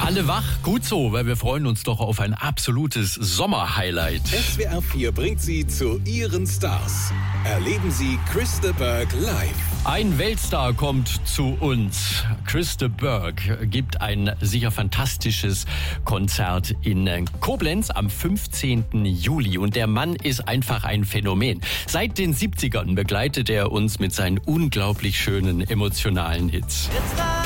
Alle wach, gut so, weil wir freuen uns doch auf ein absolutes Sommerhighlight. SWR 4 bringt Sie zu Ihren Stars. Erleben Sie Chris de Burgh live. Ein Weltstar kommt zu uns. Chris de Burgh gibt ein sicher fantastisches Konzert in Koblenz am 15. Juli. Und der Mann ist einfach ein Phänomen. Seit den 70ern begleitet er uns mit seinen unglaublich schönen, emotionalen Hits. It's